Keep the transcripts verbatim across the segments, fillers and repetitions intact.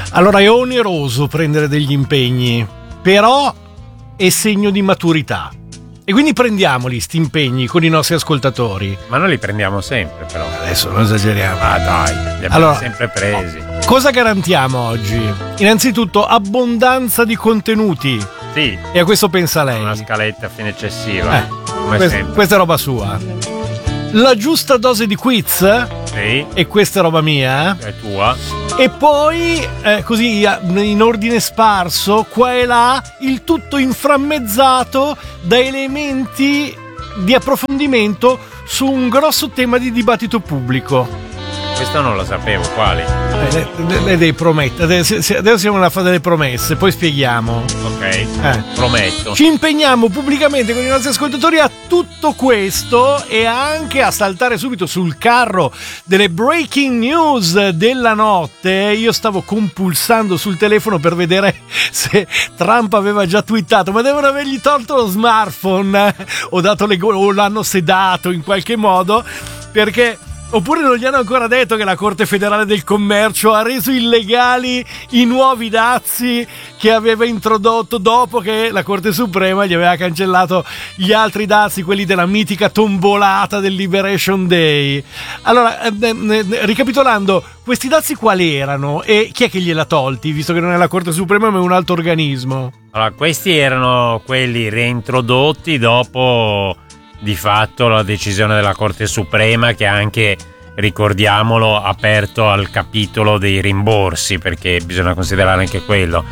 Allora, è oneroso prendere degli impegni, però è segno di maturità. E quindi prendiamoli sti impegni con i nostri ascoltatori. Ma noi li prendiamo sempre, però. Adesso non esageriamo. Ah dai, li abbiamo allora, sempre presi. Cosa garantiamo oggi? Innanzitutto abbondanza di contenuti. Sì. E a questo pensa lei. Una scaletta fine eccessiva. Eh, come questa, sempre. questa è roba sua. La giusta dose di quiz. Sì. E questa è roba mia. È tua. E poi, eh, così in ordine sparso, qua e là, il tutto inframmezzato da elementi di approfondimento su un grosso tema di dibattito pubblico. Questo non lo sapevo, quali? Eh, le, le devi promettere. Adesso, adesso siamo nella fase delle promesse, poi spieghiamo. Ok, eh. prometto. Ci impegniamo pubblicamente con i nostri ascoltatori a tutto questo e anche a saltare subito sul carro delle breaking news della notte. Io stavo compulsando sul telefono per vedere se Trump aveva già twittato, ma devono avergli tolto lo smartphone o, dato le go- o l'hanno sedato in qualche modo, perché... Oppure non gli hanno ancora detto che la Corte Federale del Commercio ha reso illegali i nuovi dazi che aveva introdotto dopo che la Corte Suprema gli aveva cancellato gli altri dazi, quelli della mitica tombolata del Liberation Day. Allora, eh, eh, ricapitolando, questi dazi quali erano e chi è che gliela tolti, visto che non è la Corte Suprema ma è un altro organismo? Allora, questi erano quelli reintrodotti dopo... di fatto la decisione della Corte Suprema, che ha anche, ricordiamolo, aperto al capitolo dei rimborsi, perché bisogna considerare anche quello.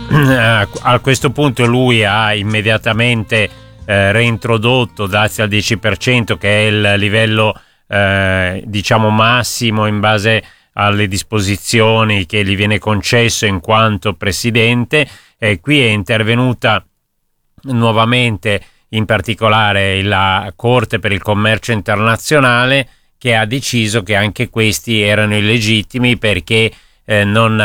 A questo punto lui ha immediatamente eh, reintrodotto dazi al dieci per cento, che è il livello eh, diciamo massimo in base alle disposizioni che gli viene concesso in quanto presidente. E qui è intervenuta nuovamente in particolare la Corte per il Commercio Internazionale, che ha deciso che anche questi erano illegittimi perché eh, non,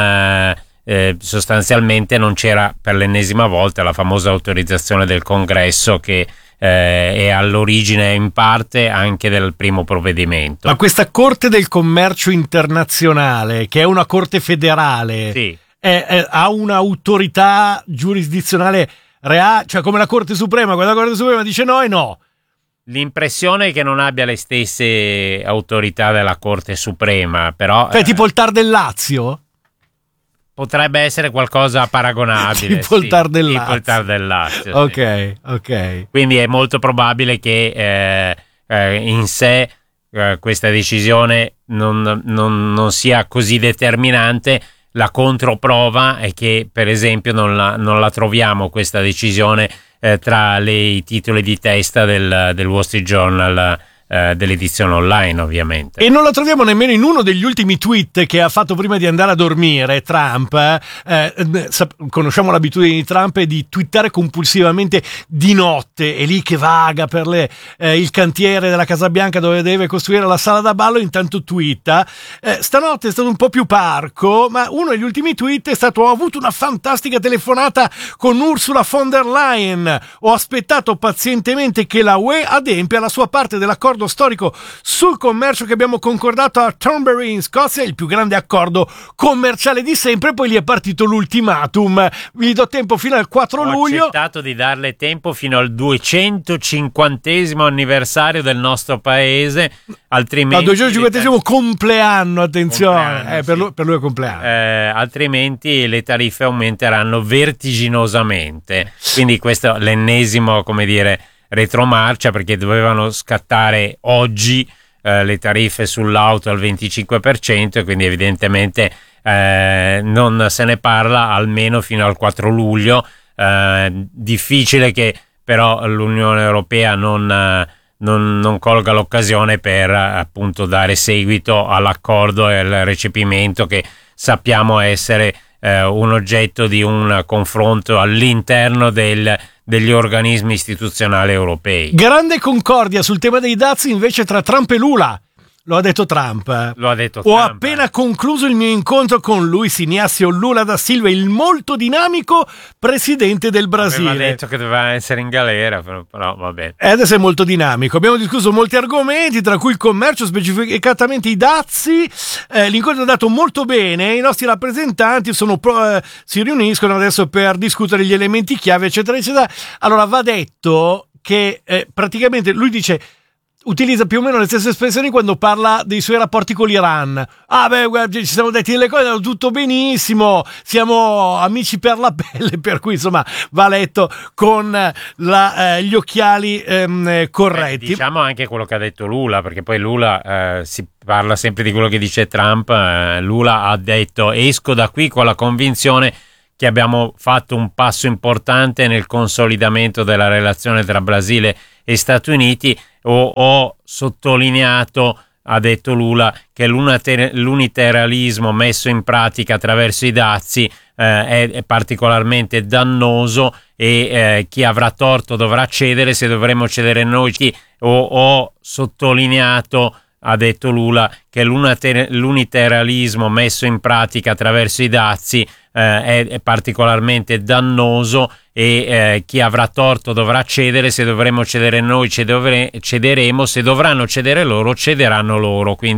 eh, sostanzialmente non c'era per l'ennesima volta la famosa autorizzazione del Congresso che eh, è all'origine in parte anche del primo provvedimento. Ma questa Corte del Commercio Internazionale, che è una Corte federale, sì. è, è, ha un'autorità giurisdizionale reale, cioè come la Corte Suprema, quando la Corte Suprema dice no e no. L'impressione è che non abbia le stesse autorità della Corte Suprema, però... Cioè, tipo il T A R del Lazio? Potrebbe essere qualcosa paragonabile. tipo sì, il T A R del tipo Lazio. il T A R del Lazio, ok, sì. ok. Quindi è molto probabile che eh, eh, in sé eh, questa decisione non, non, non sia così determinante. La controprova è che, per esempio, non la, non la troviamo questa decisione eh, tra le, i titoli di testa del, del Wall Street Journal, eh, dell'edizione online, ovviamente. E non la troviamo nemmeno in uno degli ultimi tweet che ha fatto prima di andare a dormire Trump. Eh, eh, conosciamo l'abitudine di Trump di twittare compulsivamente di notte, è lì che vaga per le, eh, il cantiere della Casa Bianca dove deve costruire la sala da ballo, intanto twitta. Eh, stanotte è stato un po' più parco, ma uno degli ultimi tweet è stato: ho avuto una fantastica telefonata con Ursula von der Leyen, ho aspettato pazientemente che la U E adempia la sua parte dell'accordo storico sul commercio che abbiamo concordato a Thornbury in Scozia, il più grande accordo commerciale di sempre. Poi gli è partito l'ultimatum: vi do tempo fino al quattro luglio. Ho accettato di darle tempo fino al duecentocinquantesimo anniversario del nostro paese, altrimenti al duecentocinquantesimo compleanno, attenzione, compleanno, eh, per, sì. lui, per lui è compleanno, eh, altrimenti le tariffe aumenteranno vertiginosamente. Quindi questo è l'ennesimo, come dire, retromarcia, perché dovevano scattare oggi eh, le tariffe sull'auto al venticinque per cento e quindi evidentemente eh, non se ne parla almeno fino al quattro luglio. Eh, difficile che però l'Unione Europea non, eh, non, non colga l'occasione per appunto dare seguito all'accordo e al recepimento, che sappiamo essere eh, un oggetto di un confronto all'interno del degli organismi istituzionali europei. Grande concordia sul tema dei dazi invece tra Trump e Lula. Lo ha detto Trump. Lo ha detto Ho Trump. appena concluso il mio incontro con Luiz Inácio Lula da Silva, il molto dinamico presidente del Brasile. Aveva detto che doveva essere in galera, però, però vabbè. E adesso è molto dinamico. Abbiamo discusso molti argomenti, tra cui il commercio, specificatamente i dazi. Eh, l'incontro è andato molto bene. I nostri rappresentanti sono pro, eh, si riuniscono adesso per discutere gli elementi chiave, eccetera, eccetera. Allora, va detto che eh, praticamente lui dice... utilizza più o meno le stesse espressioni quando parla dei suoi rapporti con l'Iran. Ah beh, guarda, ci siamo detti delle cose, hanno tutto benissimo, siamo amici per la pelle, per cui insomma va letto con la, eh, gli occhiali ehm, corretti. Beh, diciamo anche quello che ha detto Lula, perché poi Lula eh, si parla sempre di quello che dice Trump. eh, Lula ha detto: esco da qui con la convinzione che abbiamo fatto un passo importante nel consolidamento della relazione tra Brasile e Stati Uniti. Ho, ho sottolineato, ha detto Lula, che l'unilateralismo messo in pratica attraverso i dazi eh, è, è particolarmente dannoso e eh, chi avrà torto dovrà cedere se dovremo cedere noi. Ho, ho sottolineato, ha detto Lula, che l'unilateralismo messo in pratica attraverso i dazi eh, è, è particolarmente dannoso e eh, chi avrà torto dovrà cedere, se dovremo cedere noi cedere, cederemo, se dovranno cedere loro cederanno loro. Quindi